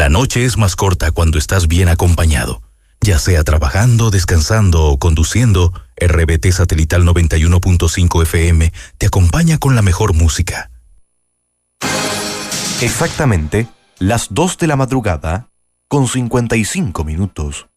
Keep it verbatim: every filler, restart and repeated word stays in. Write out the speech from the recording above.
La noche es más corta cuando estás bien acompañado. Ya sea trabajando, descansando o conduciendo, R B T Satelital noventa y uno punto cinco F M te acompaña con la mejor música. Exactamente las dos de la madrugada con cincuenta y cinco minutos.